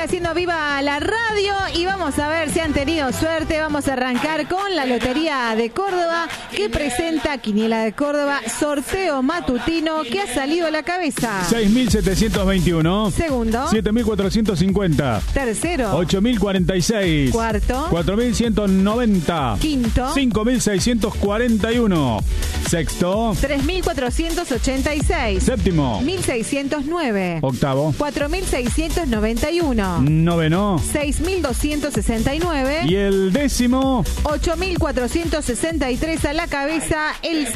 haciendo viva la radio y vamos a ver si han tenido suerte. Vamos a arrancar con la Lotería de Córdoba que presenta Quiniela de Córdoba, sorteo matutino que ha salido a la cabeza. 6.721. Segundo. 7.450. Tercero. 8.046. Cuarto. 4.190. Quinto. 5.641. Sexto. 3.486. Séptimo. 1.609. Octavo. 4.691. Noveno. 6.269. Y el décimo. 8.463 a la cabeza. El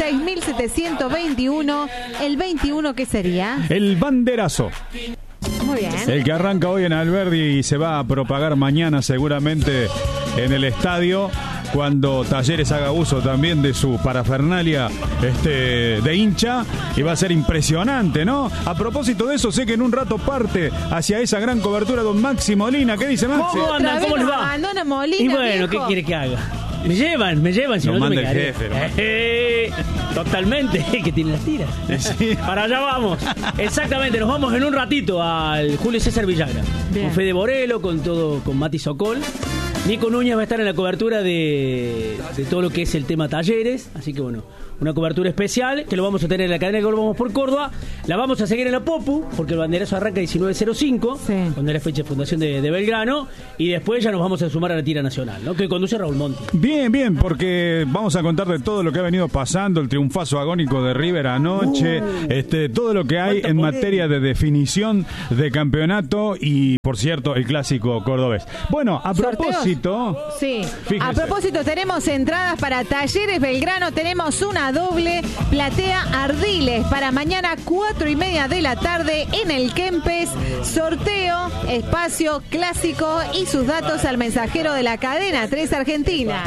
6.721. El 21, ¿qué sería? El banderazo. Muy bien. El que arranca hoy en Alberdi y se va a propagar mañana seguramente en el estadio, cuando Talleres haga uso también de su parafernalia de hincha, y va a ser impresionante, ¿no? A propósito de eso, sé que en un rato parte hacia esa gran cobertura don Maxi Molina. ¿Qué dice Maxi? ¿Cómo andan? ¿Cómo les va? Abandona Molina, Y bueno, viejo. ¿qué quiere que haga? Me llevan, si Lo no, manda me el quedaré. jefe, Totalmente, que tiene las tiras. Sí. Para allá vamos. Exactamente, nos vamos en un ratito al Julio César Villagra. Bien. Con Fede Borelo, con Mati Sokol. Nico Núñez va a estar en la cobertura de todo lo que es el tema Talleres. Así que bueno, una cobertura especial que lo vamos a tener en la cadena que volvamos por Córdoba. La vamos a seguir en la Popu, porque el banderazo arranca 19.05, Sí. cuando es la fecha de fundación de Belgrano. Y después ya nos vamos a sumar a la tira nacional, ¿no? Que conduce Raúl Monti. Bien, porque vamos a contar de todo lo que ha venido pasando, el triunfazo agónico de River anoche, todo lo que hay en materia de definición de campeonato y, por cierto, el clásico cordobés. Bueno, a propósito... Sí, Fíjese. a propósito, tenemos entradas para Talleres Belgrano, tenemos una doble platea Ardiles para mañana 4:30 de la tarde en el Kempes. Sorteo, espacio clásico y sus datos al mensajero de la cadena 3 Argentina.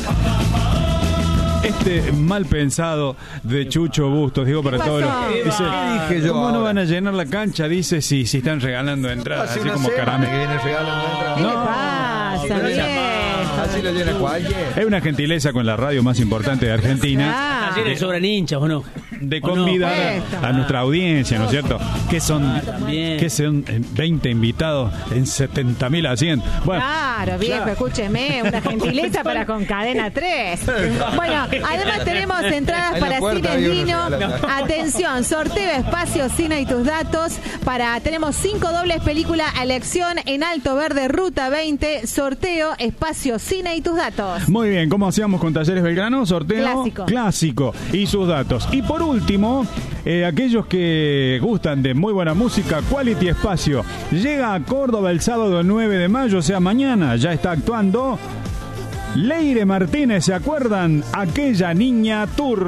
Mal pensado de Chucho Bustos, digo, para ¿Qué todos los... pasó? Dice, ¿Qué dije yo ¿cómo no ahora? van a llenar la cancha? Dice, si están regalando entradas, Hace así una como semana que caramelo. viene regalando entradas. ¿Qué No. le pasa, viejo? Así lo llena cualquier. Es una gentileza con la radio más importante de Argentina, Ah, Talleres sobran hinchas, ¿o no? de ¿O no? convidar a nuestra audiencia, ¿no es cierto? Que son también. 20 invitados en 70.000 asientos. Bueno, Claro, viejo, escúcheme, una gentileza para con Cadena 3. Bueno, además tenemos entradas En la para puerta Cine había uno Vino. regalando. Atención, sorteo espacio Cine y tus datos. Tenemos 5 dobles película a elección en Alto Verde, Ruta 20. Sorteo espacio Cine y tus datos. muy bien, ¿cómo hacíamos con Talleres Belgrano? Sorteo Clásico y sus datos. Y por último, aquellos que gustan de muy buena música, Quality Espacio llega a Córdoba el sábado 9 de mayo, o sea, mañana. Ya está actuando Leire Martínez, ¿se acuerdan? Aquella niña tour.